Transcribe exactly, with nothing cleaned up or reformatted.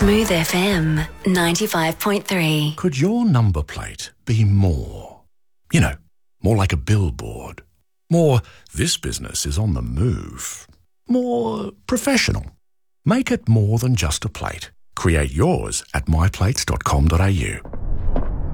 Smooth F M ninety-five point three. Could your number plate be more? You know, more like a billboard. More, this business is on the move. More professional. Make it more than just a plate. Create yours at my plates dot com dot a u.